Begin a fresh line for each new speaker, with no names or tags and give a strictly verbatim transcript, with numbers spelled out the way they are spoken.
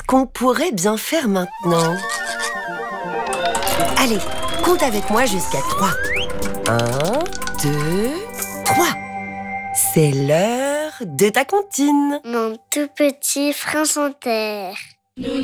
qu'on pourrait bien faire maintenant? Allez, compte avec moi jusqu'à trois. Un, deux, trois. C'est l'heure de ta comptine.
Mon tout petit frère sans terre.